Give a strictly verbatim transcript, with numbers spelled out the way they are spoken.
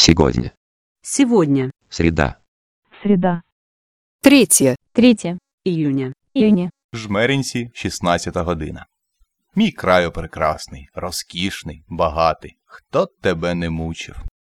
Сегодня. Сегодня. Среда. Среда. Третє. Третє. Июня. Июня. Жмеринці, шістнадцята година. Мій краю прекрасний, розкішний, багатий. Хто тебе не мучив?